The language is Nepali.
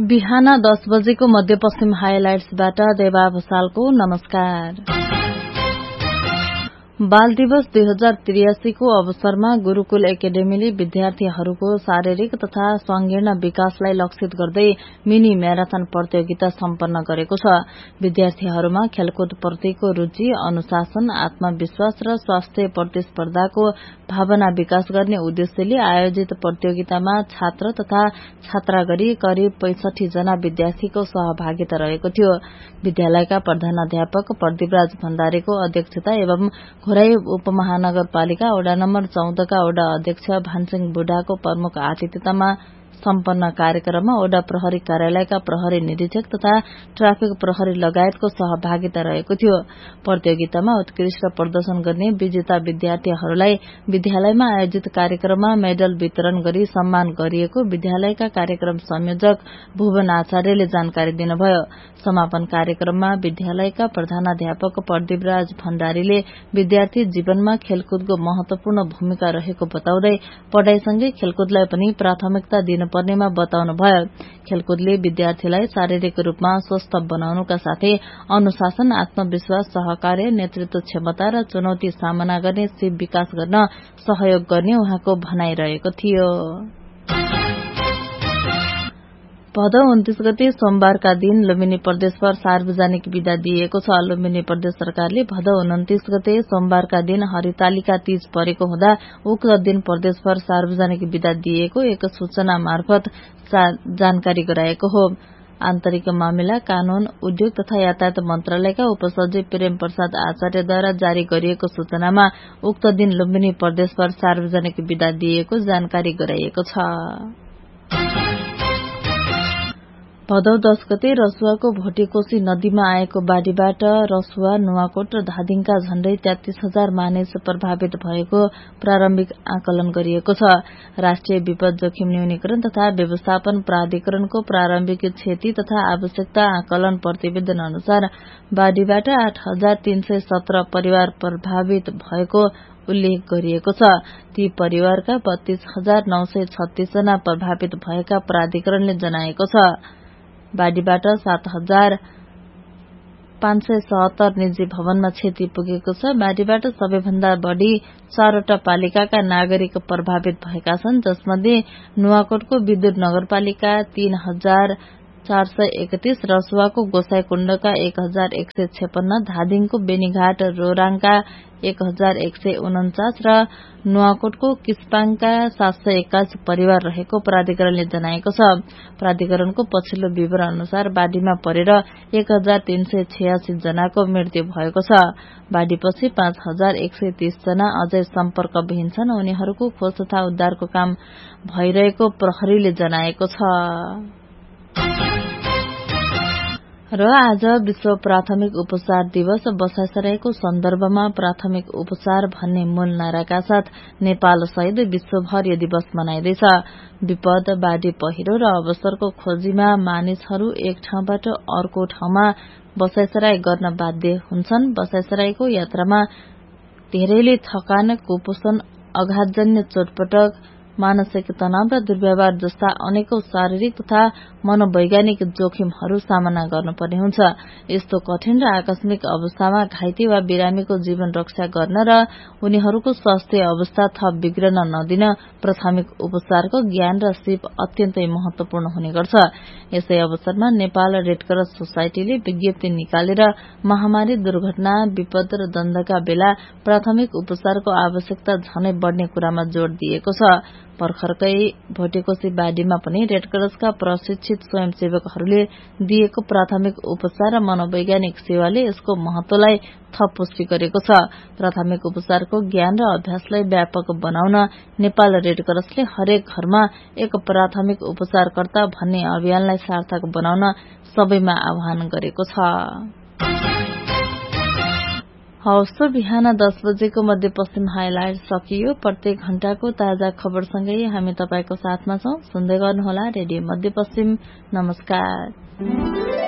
बिहान 10 बजेको मध्यपश्चिम हाइलाइट्सबाट देवा भुसालको नमस्कार। बाल दिवस 2083 को अवसरमा गुरूकुल एकेडेमीले विद्यार्थीहरूको शारीरिक तथा संकीर्ण विकासलाई लक्षित गर्दै मिनी म्याराथन प्रतियोगिता सम्पन्न गरेको छ। विद्यार्थीहरूमा खेलकुद प्रतिको रुचि, अनुशासन, आत्मविश्वास र स्वास्थ्य प्रतिस्पर्धाको भावना विकास गर्ने उद्देश्यले आयोजित प्रतियोगितामा छात्र तथा छात्रा गरी करिब 65 जना विद्यार्थीको सहभागिता रहेको थियो। विद्यालयका प्रधानाध्यापक प्रदीपराज भण्डारीको अध्यक्षता एवं घोराई उपमहानगरपालिका वडा नम्बर 14 का वडा अध्यक्ष भानसिंह बुढाको प्रमुख आतिथ्यतामा सम्पन्न कार्यक्रममा वडा प्रहरी कार्यालयका प्रहरी निरीक्षक तथा ट्राफिक प्रहरी लगायतको सहभागिता रहेको थियो। प्रतियोगितामा उत्कृष्ट प्रदर्शन गर्ने विजेता विद्यार्थीहरूलाई विद्यालयमा आयोजित कार्यक्रममा मेडल वितरण गरी सम्मान गरिएको विद्यालयका कार्यक्रम संयोजक भुवन आचार्यले जानकारी दिनुभयो। समापन कार्यक्रममा विद्यालयका प्रधानाध्यापक प्रदीपराज भण्डारीले विद्यार्थी जीवनमा खेलकुदको महत्वपूर्ण भूमिका रहेको बताउँदै पढ़ाईसँगै खेलकुदलाई पनि प्राथमिकता दिनुपर्नेमा बताउनुभयो। खेलकुदले विद्यार्थीलाई शारीरिक रूपमा स्वस्थ बनाउनुका साथै अनुशासन, आत्मविश्वास, सहकार्य, नेतृत्व क्षमता र चुनौती सामना गर्ने सिप विकास गर्न सहयोग गर्ने उहाँको भनाइरहेको थियो। भदौ 29 गते सोमबारका दिन लुम्बिनी प्रदेशभर सार्वजनिक बिदा दिएको छ। लुम्बिनी प्रदेश सरकारले भदौ 29 गते सोमबारका दिन हरितालिका तीज परेको हुँदा उक्त दिन प्रदेशभर सार्वजनिक बिदा दिएको एक सूचना मार्फत जानकारी गराएको हो। आन्तरिक मामिला, कानून, उद्योग तथा यातायात मन्त्रालयका उपसचिव प्रेम प्रसाद आचार्यद्वारा जारी गरिएको सूचनामा उक्त दिन लुम्बिनी प्रदेशभर सार्वजनिक बिदा दिएको जानकारी गराइएको छ। भदौ 10 गते रसुवाको भोटेकोशी नदीमा आएको बाढ़ीबाट रसुवा, नुवाकोट र धादिङका झण्डै 33,000 मानिस प्रभावित भएको प्रारम्भिक आकलन गरिएको छ। राष्ट्रिय विपद जोखिम न्यूनीकरण तथा व्यवस्थापन प्राधिकरणको प्रारम्भिक क्षति तथा आवश्यकता आकलन प्रतिवेदन अनुसार बाढ़ीबाट 8,317 परिवार प्रभावित भएको उल्लेख गरिएको छ। ती परिवारका 32,936 जना प्रभावित भएका प्राधिकरणले जनाएको छ। बाढ़ीबाट 7,577 निजी भवनमा क्षति पुगेको छ। बाढ़ीबाट सबैभन्दा बढ़ी 4वटा पालिकाका नागरिक प्रभावित भएका छन्, जसमध्ये नुवाकोटको विद्युत नगरपालिका 3,431, रसुवाको गोसाईकुण्डका 1,156, धादिङको बेनीघाट रोराङका 1,149 र नुवाकोटको किस्पाङका 781 परिवार रहेको प्राधिकरणले जनाएको छ। प्राधिकरणको पछिल्लो विवरण अनुसार बाढ़ीमा परेर 1,386 जनाको मृत्यु भएको छ। बाढ़ीपछि 5,130 जना अझै सम्पर्कविहीन छन्। उनीहरूको खोज तथा उद्धारको काम भइरहेको प्रहरीले जनाएको छ। र आज विश्व प्राथमिक उपचार दिवस। बसाइसराईको सन्दर्भमा प्राथमिक उपचार भन्ने मूल नाराका साथ नेपाल सहित विश्वभर यो दिवस मनाइँदैछ। विपद, बाढ़ी, पहिरो र अवसरको खोजीमा मानिसहरू एक ठाउँबाट अर्को ठाउँमा बसाइसराई गर्न बाध्य हुन्छन्। बसाइसराईको यात्रामा धेरैले थकान, कुपोषण, आघातजन्य चोटपटक, मानसिक तनाव र दुर्व्यवहार जस्ता अनेकौं शारीरिक तथा मनोवैज्ञानिक जोखिमहरू सामना गर्नुपर्ने हुन्छ। यस्तो कठिन र आकस्मिक अवस्थामा घाइते वा बिरामीको जीवन रक्षा गर्न र उनीहरूको स्वास्थ्य अवस्था थप बिग्रन नदिन प्राथमिक उपचारको ज्ञान र सिप अत्यन्तै महत्वपूर्ण हुने गर्छ। यसै अवसरमा नेपाल रेडक्रस सोसाइटीले विज्ञप्ति निकालेर महामारी, दुर्घटना, विपद र द्वन्द्वका बेला प्राथमिक उपचारको आवश्यकता झनै बढ़ने कुरामा जोड़ दिएको छ। भर्खरकै भोटेकोशी बाढ़ीमा पनि रेडक्रसका प्रशिक्षित स्वयंसेवकहरूले दिएको प्राथमिक उपचार र मनोवैज्ञानिक सेवाले यसको महत्वलाई थप पुष्टि गरेको छ। प्राथमिक उपचारको ज्ञान र अभ्यासलाई व्यापक बनाउन नेपाल रेडक्रसले हरेक घरमा एक प्राथमिक उपचारकर्ता भन्ने अभियानलाई सार्थक बनाउन सबैमा आह्वान गरेको छ। हवस् त बिहान 10 बजेको मध्यपश्चिम हाइलाइट सकियो। प्रत्येक घण्टाको ताजा खबरसँगै हामी तपाईको साथमा छौं। सुन्दै गर्नुहोला रेडियो मध्यपश्चिम। नमस्कार।